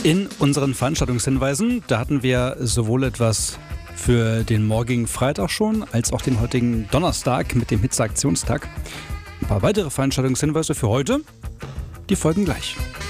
In unseren Veranstaltungshinweisen, da hatten wir sowohl etwas für den morgigen Freitag schon, als auch den heutigen Donnerstag mit dem Hitze-Aktionstag. Ein paar weitere Veranstaltungshinweise für heute, die folgen gleich.